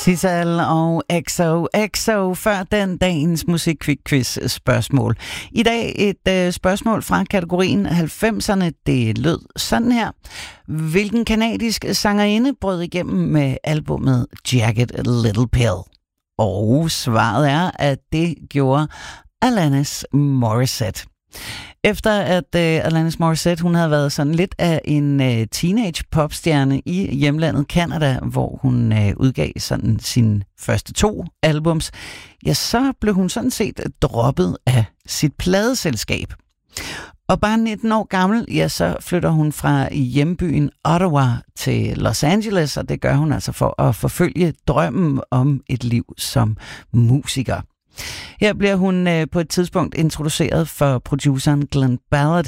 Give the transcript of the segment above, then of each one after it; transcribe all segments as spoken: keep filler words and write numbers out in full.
Sissel og X O X O før den dagens musikquiz spørgsmål. I dag et øh, spørgsmål fra kategorien halvfemserne. Det lød sådan her. Hvilken kanadisk sangerinde brød igennem med albumet Jagged Little Pill? Og svaret er, at det gjorde Alanis Morissette. Efter at uh, Alanis Morissette, hun havde været sådan lidt af en uh, teenage popstjerne i hjemlandet Canada, hvor hun uh, udgav sådan sine første to albums, ja, så blev hun sådan set droppet af sit pladeselskab. Og bare nitten år gammel, ja, så flytter hun fra hjembyen Ottawa til Los Angeles, og det gør hun altså for at forfølge drømmen om et liv som musiker. Her bliver hun øh, på et tidspunkt introduceret for produceren Glen Ballard.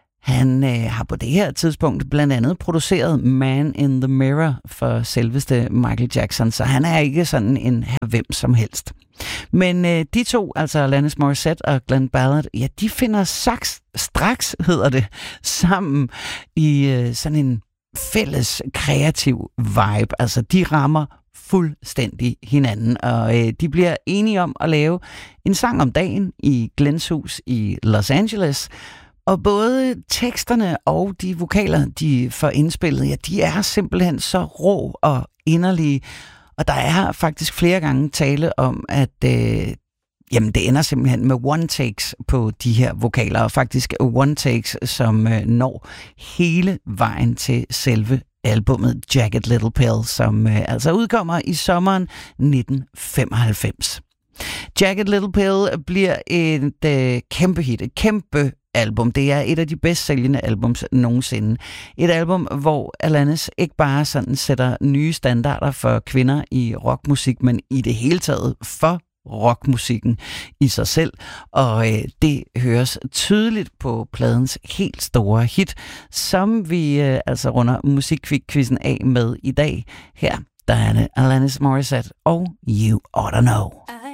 Han øh, har på det her tidspunkt blandt andet produceret Man in the Mirror for selveste Michael Jackson, så han er ikke sådan en her hvem som helst. Men øh, de to, altså Alanis Morissette og Glen Ballard, ja, de finder saks, straks, hedder det, sammen i øh, sådan en fælles kreativ vibe. Altså, de rammer fuldstændig hinanden, og øh, de bliver enige om at lave en sang om dagen i Glens hus i Los Angeles, og både teksterne og de vokaler, de får indspillet, ja, de er simpelthen så rå og inderlige, og der er faktisk flere gange tale om, at øh, jamen, det ender simpelthen med one takes på de her vokaler, og faktisk one takes, som øh, når hele vejen til selve albumet Jagged Little Pill, som øh, altså udkommer i sommeren nitten femoghalvfems. Jagged Little Pill bliver et øh, kæmpe hit, et kæmpe album. Det er et af de bedst sælgende albums nogensinde. Et album, hvor Alanis ikke bare sådan sætter nye standarder for kvinder i rockmusik, men i det hele taget for rockmusikken i sig selv, og øh, det høres tydeligt på pladens helt store hit, som vi øh, altså runder musikquizzen af med i dag. Her, der er det Alanis Morissette og You Oughta Know.